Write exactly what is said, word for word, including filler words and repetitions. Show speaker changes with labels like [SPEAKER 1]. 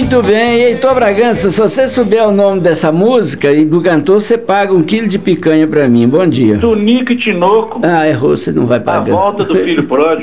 [SPEAKER 1] Muito bem, Heitor Bragança, se você souber o nome dessa música e do cantor, você paga um quilo de picanha pra mim. Bom dia.
[SPEAKER 2] Tunico e Tinoco.
[SPEAKER 1] Ah, errou, você não vai
[SPEAKER 2] A
[SPEAKER 1] pagar.
[SPEAKER 2] volta do filho pródigo.